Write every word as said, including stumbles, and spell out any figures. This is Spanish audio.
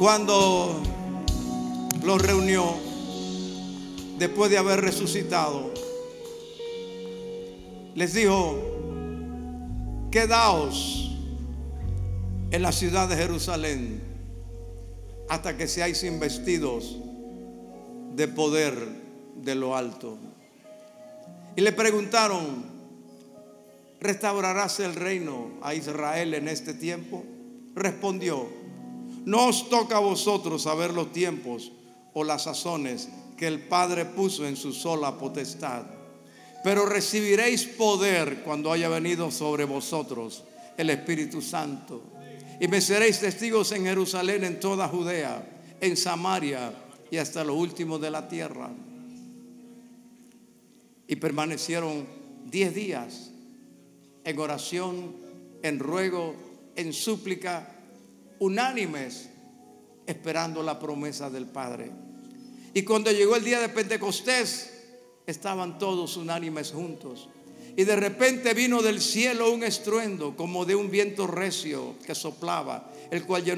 cuando los reunió después de haber resucitado, les dijo: quedaos en la ciudad de Jerusalén hasta que seáis investidos de poder de lo alto. Y le preguntaron: ¿restaurarás el reino a Israel en este tiempo? Respondió: no os toca a vosotros saber los tiempos o las sazones que el Padre puso en su sola potestad, pero recibiréis poder cuando haya venido sobre vosotros el Espíritu Santo, y me seréis testigos en Jerusalén, en toda Judea, en Samaria y hasta lo último de la tierra. Y permanecieron diez días en oración, en ruego, en súplica, unánimes, esperando la promesa del Padre. Y cuando llegó el día de Pentecostés, estaban todos unánimes juntos. Y de repente vino del cielo un estruendo como de un viento recio que soplaba, el cual llenó